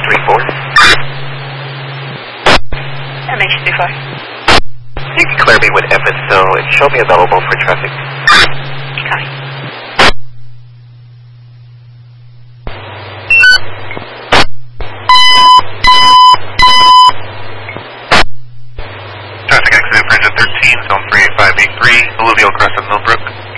3834. MH35. You can clear me with FSO and show me available for traffic. Copy. Traffic accident for engine 13, zone 38583, alluvial cross at Millbrook.